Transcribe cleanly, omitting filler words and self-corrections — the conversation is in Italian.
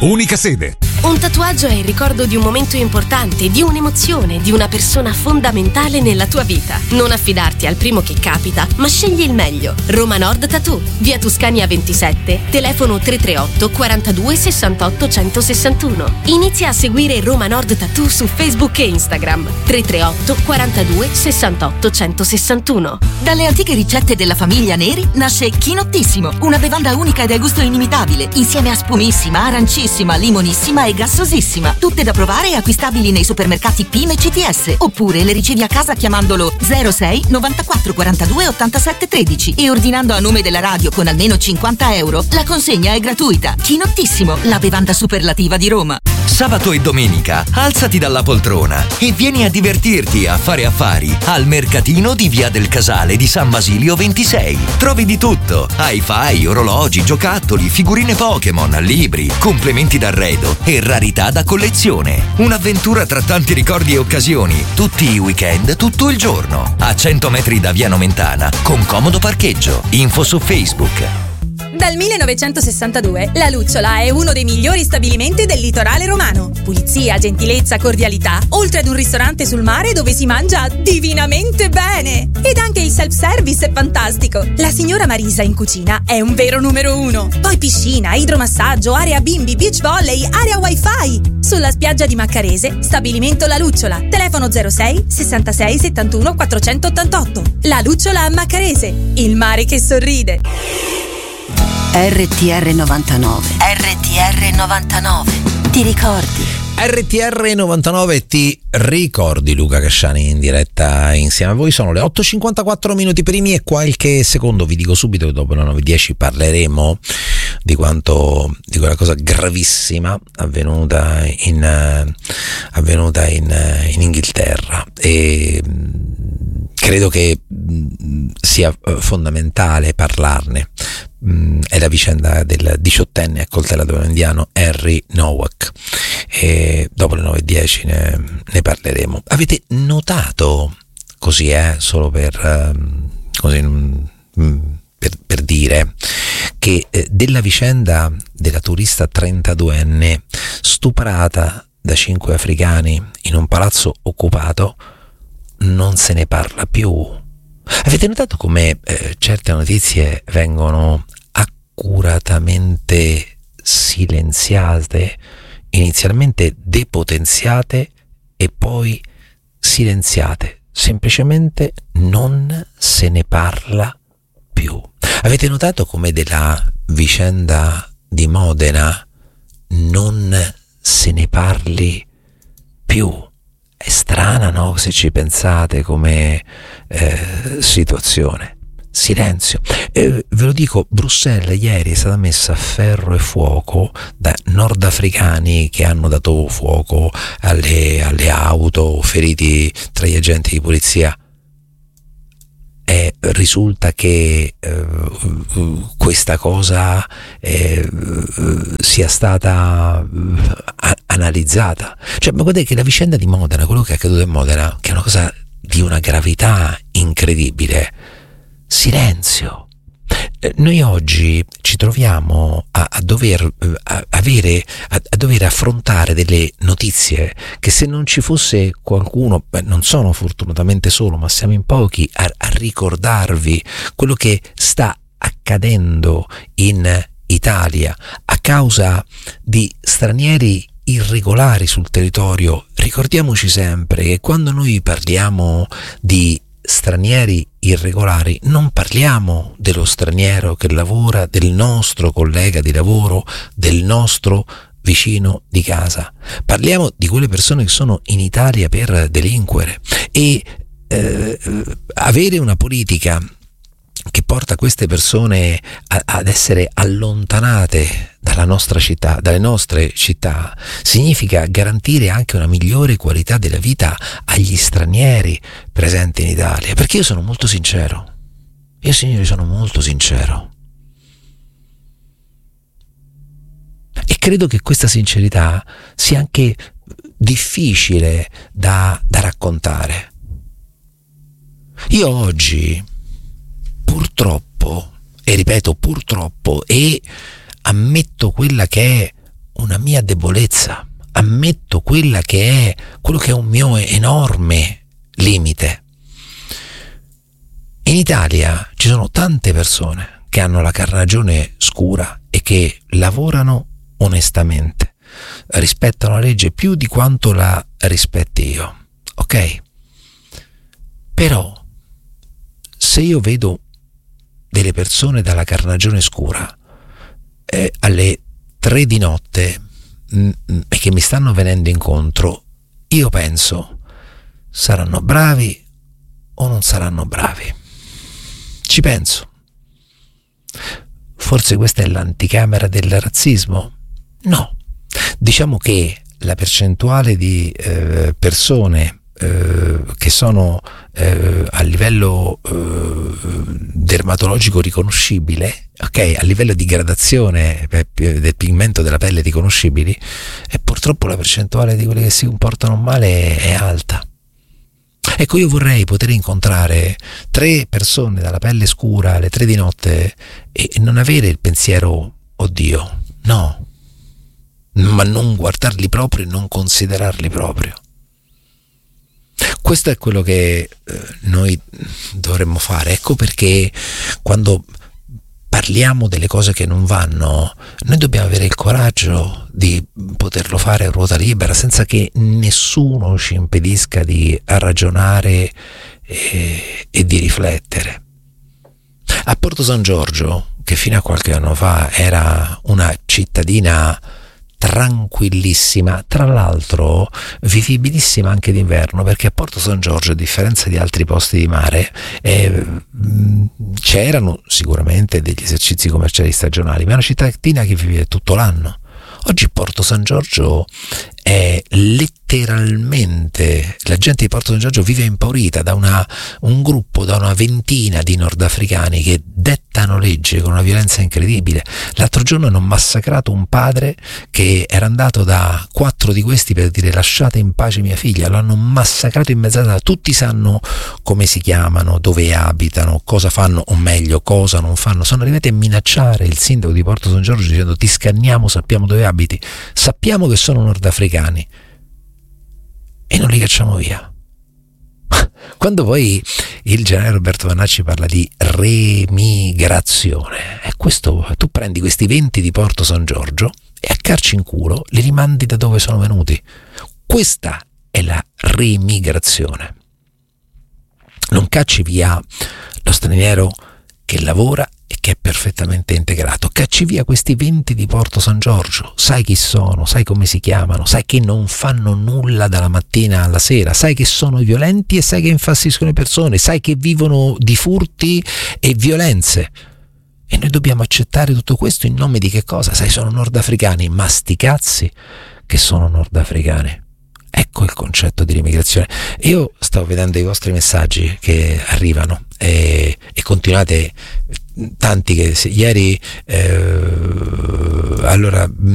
unica sede. Un tatuaggio è il ricordo di un momento importante, di un'emozione, di una persona fondamentale nella tua vita. Non affidarti al primo che capita, ma scegli il meglio. Roma Nord Tattoo, via Tuscania 27, telefono 338 42 68 161. Inizia a seguire Roma Nord Tattoo su Facebook e Instagram. 338 42 68 161. Dalle antiche ricette della famiglia Neri nasce Chinottissimo, una bevanda unica e dal gusto inimitabile, insieme a spumissima, arancissima, limonissima e gassosissima. Tutte da provare e acquistabili nei supermercati PIM e CTS, oppure le ricevi a casa chiamandolo 06 94 42 87 13 e ordinando a nome della radio con almeno 50 euro. La consegna è gratuita. Chinottissimo, la bevanda superlativa di Roma. Sabato e domenica alzati dalla poltrona e vieni a divertirti a fare affari al mercatino di Via del Casale di San Basilio 26. Trovi di tutto: hi-fi, orologi, giocattoli, figurine Pokémon, libri, complementi d'arredo e rarità da collezione. Un'avventura tra tanti ricordi e occasioni, tutti i weekend, tutto il giorno. A 100 metri da Via Nomentana, con comodo parcheggio. Info su Facebook. Dal 1962 La Lucciola è uno dei migliori stabilimenti del litorale romano. Pulizia, gentilezza, cordialità, oltre ad un ristorante sul mare dove si mangia divinamente bene. Ed anche il self-service è fantastico. La signora Marisa in cucina è un vero numero uno. Poi piscina, idromassaggio, area bimbi, beach volley, area wifi. Sulla spiaggia di Maccarese, stabilimento La Lucciola. Telefono 06 66 71 488. La Lucciola a Maccarese, il mare che sorride. RTR 99. RTR 99. Ti ricordi? RTR 99 ti ricordi. Luca Casciani in diretta insieme a voi. Sono le 8:54 minuti primi e qualche secondo. Vi dico subito che dopo le 9:10 parleremo di quella cosa gravissima avvenuta in Inghilterra, e credo che sia fondamentale parlarne. È la vicenda del 18enne accoltellato da un indiano, Henry Nowak, e dopo le 9:10 ne parleremo. Avete notato, così solo per dire, che della vicenda della turista 32enne stuprata da 5 africani in un palazzo occupato non se ne parla più? Avete notato come certe notizie vengono accuratamente silenziate, inizialmente depotenziate e poi silenziate? Semplicemente non se ne parla più. Avete notato come della vicenda di Modena non se ne parli più? È strana, no? Se ci pensate come situazione. Silenzio. Ve lo dico, Bruxelles ieri è stata messa a ferro e fuoco da nordafricani che hanno dato fuoco alle auto, feriti tra gli agenti di polizia. Risulta che questa cosa sia stata analizzata. Cioè, ma guardate che la vicenda di Modena, quello che è accaduto a Modena, che è una cosa di una gravità incredibile. Silenzio. Noi oggi ci troviamo a dover affrontare delle notizie che, se non ci fosse qualcuno, non sono fortunatamente solo, ma siamo in pochi a ricordarvi quello che sta accadendo in Italia a causa di stranieri irregolari sul territorio. Ricordiamoci sempre che quando noi parliamo di stranieri irregolari non parliamo dello straniero che lavora, del nostro collega di lavoro, del nostro vicino di casa. Parliamo di quelle persone che sono in Italia per delinquere, e avere una politica che porta queste persone ad essere allontanate dalla nostra città, dalle nostre città, significa garantire anche una migliore qualità della vita agli stranieri presenti in Italia. Perché io sono molto sincero, signori, sono molto sincero, e credo che questa sincerità sia anche difficile da raccontare. Io oggi, purtroppo, e ripeto purtroppo, e ammetto quella che è una mia debolezza, ammetto quello che è un mio enorme limite. In Italia ci sono tante persone che hanno la carnagione scura e che lavorano onestamente, rispettano la legge più di quanto la rispetti io, ok? Però se io vedo delle persone dalla carnagione scura alle 3 di notte e che mi stanno venendo incontro, io penso, saranno bravi o non saranno bravi? Ci penso. Forse questa è l'anticamera del razzismo? No. Diciamo che la percentuale di persone che sono a livello dermatologico riconoscibile, ok, a livello di gradazione del pigmento della pelle riconoscibili, e purtroppo la percentuale di quelli che si comportano male è alta. Ecco, io vorrei poter incontrare 3 persone dalla pelle scura alle 3 di notte e non avere il pensiero, oddio, no, ma non guardarli proprio e non considerarli proprio. Questo è quello che noi dovremmo fare. Ecco perché quando parliamo delle cose che non vanno, noi dobbiamo avere il coraggio di poterlo fare a ruota libera, senza che nessuno ci impedisca di ragionare e di riflettere. A Porto San Giorgio, che fino a qualche anno fa era una cittadina tranquillissima, tra l'altro vivibilissima anche d'inverno, perché a Porto San Giorgio, a differenza di altri posti di mare, c'erano sicuramente degli esercizi commerciali stagionali, ma è una cittadina che vive tutto l'anno. Oggi Porto San Giorgio è letteralmente, la gente di Porto San Giorgio vive impaurita da un gruppo, da una ventina di nordafricani che dettano legge con una violenza incredibile. L'altro giorno hanno massacrato un padre che era andato da 4 di questi per dire lasciate in pace mia figlia, lo hanno massacrato in mezz'ora. Tutti sanno come si chiamano, dove abitano, cosa fanno, o meglio cosa non fanno. Sono arrivati a minacciare il sindaco di Porto San Giorgio dicendo ti scanniamo, sappiamo dove abiti, sappiamo che sono nordafricani e non li cacciamo via. Quando poi il generale Roberto Vannacci parla di remigrazione, è questo, tu prendi questi 20 di Porto San Giorgio e a carci in culo li rimandi da dove sono venuti. Questa è la remigrazione. Non cacci via lo straniero che lavora e che è perfettamente integrato, cacci via questi 20 di Porto San Giorgio, sai chi sono, sai come si chiamano, sai che non fanno nulla dalla mattina alla sera, sai che sono violenti e sai che infastidiscono le persone, sai che vivono di furti e violenze. E noi dobbiamo accettare tutto questo in nome di che cosa? Sai, sono nordafricani, ma sti cazzi che sono nordafricani. Ecco il concetto di remigrazione. Io stavo vedendo i vostri messaggi che arrivano e continuate, tanti che ieri allora